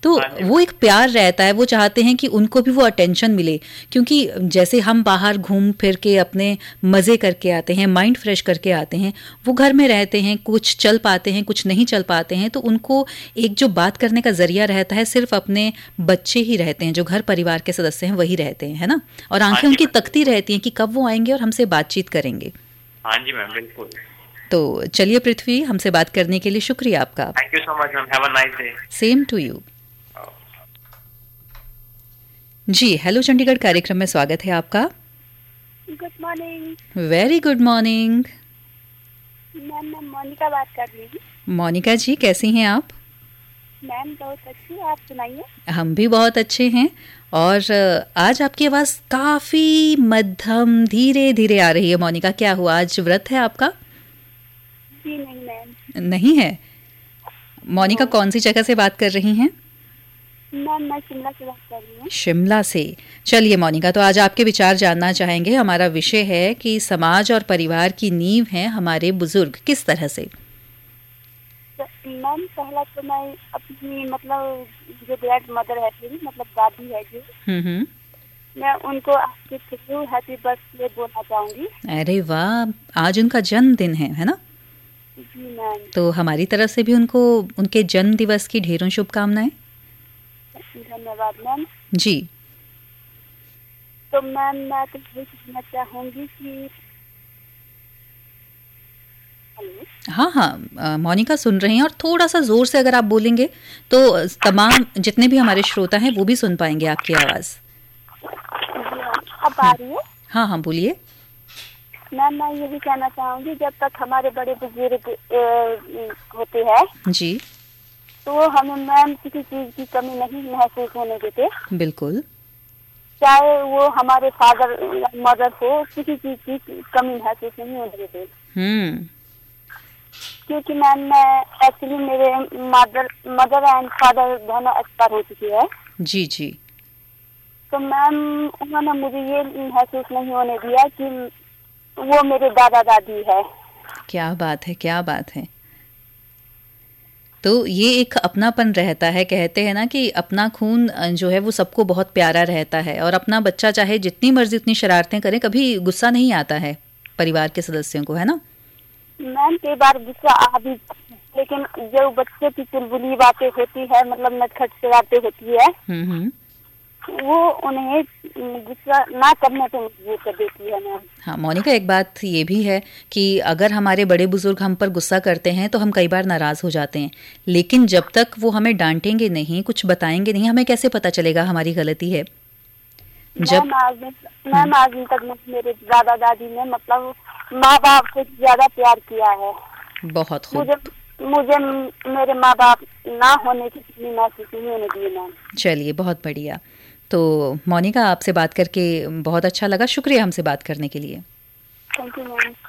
तो वो एक प्यार रहता है, वो चाहते हैं कि उनको भी वो अटेंशन मिले, क्योंकि जैसे हम बाहर घूम फिर के अपने मज़े करके आते हैं, माइंड फ्रेश करके आते हैं, वो घर में रहते हैं, कुछ चल पाते हैं, कुछ नहीं चल पाते हैं, तो उनको एक जो बात करने का जरिया रहता है सिर्फ अपने बच्चे ही रहते हैं, जो घर परिवार के सदस्य हैं वही रहते हैं, है ना। और आंखें उनकी तकती रहती हैं कि कब वो आएंगे और हमसे बातचीत करेंगे। हाँ जी मैम, बिल्कुल। तो चलिए पृथ्वी, हमसे बात करने के लिए शुक्रिया आपका। Thank you so much ma'am, have a nice day. Same to you. Ji, hello Chandigarh कार्यक्रम में स्वागत है आपका। Good morning. Very good morning ma'am, मैं मोनिका बात कर रही हूँ। मोनिका जी, कैसी हैं आप? मैम बहुत अच्छी, आप सुनाइए। हम भी बहुत अच्छे हैं। और आज आपकी आवाज़ काफ़ी मध्यम धीरे धीरे आ रही है। मोनिका, क्या हुआ, आज व्रत है आपका? जी नहीं मैम। नहीं है। मोनिका कौन सी जगह से बात कर रही हैं? मैम मैं शिमला से बात कर रही हूँ। शिमला से। चलिए मोनिका, तो आज आपके विचार जानना चाहेंगे। हमारा विषय है कि समाज और परिवार की नींव हैं हमारे बुजुर्ग, किस तरह से? मैम पहला तो मैं अपनी मतलब जो ग्रैंड मदर है मेरी, मतलब दादी है जो, मैं उनको आपके थ्रू हैप्पी बर्थडे बोलना चाहूँगी। अरे वाह, आज उनका जन्मदिन है ना? जी मैम। तो हमारी तरफ से भी उनको उनके जन्म दिवस की ढेरों शुभकामनाएं। धन्यवाद मैम। जी। तो मैम मैं तो यही कहना चाहूँगी कि हाँ, मोनिका सुन रही हैं, और थोड़ा सा जोर से अगर आप बोलेंगे तो तमाम जितने भी हमारे श्रोता हैं वो भी सुन पाएंगे आपकी आवाज़। अब आ रही है? हाँ, बोलिए। मैम मैं यही कहना चाहूँगी, जब तक हमारे बड़े बुजुर्ग होते हैं जी, तो हमें मैम किसी चीज़ की कमी नहीं महसूस होने देते। बिल्कुल। चाहे वो हमारे फादर या मदर हो, किसी चीज़ की कमी महसूस नहीं होने देते। क्योंकि मैम मैं एक्चुअली मेरे मदर एंड फादर दोनों एक्सपायर हो चुके हैं। जी जी। तो मैम उन्होंने मुझे ये महसूस नहीं होने दिया कि वो मेरे दादा दादी है। क्या बात है, क्या बात है। तो ये एक अपनापन रहता है, कहते हैं ना कि अपना खून जो है वो सबको बहुत प्यारा रहता है, और अपना बच्चा चाहे जितनी मर्जी उतनी शरारतें करे, कभी गुस्सा नहीं आता है परिवार के सदस्यों को, है ना? मैम कई बार गुस्सा आ भी, लेकिन जो बच्चे की चुलबुली बातें होती है, मतलब नटखट शरारतें होती है, वो उन्हें गुस्सा ना करने पे मजबूर कर देती है मैम। हाँ मोनिका, एक बात ये भी है कि अगर हमारे बड़े बुजुर्ग हम पर गुस्सा करते हैं तो हम कई बार नाराज हो जाते हैं, लेकिन जब तक वो हमें डांटेंगे नहीं, कुछ बताएंगे नहीं, हमें कैसे पता चलेगा हमारी गलती है? मैम आज तक मेरे दादा दादी ने मतलब माँ बाप से ज्यादा प्यार किया है। बहुत खूब। मुझे मेरे माँ बाप ना होने की कितनी महसूस नहीं होने दी मैम। चलिए, बहुत बढ़िया। तो मोनिका, आपसे बात करके बहुत अच्छा लगा, शुक्रिया हमसे बात करने के लिए। Thank you ma'am.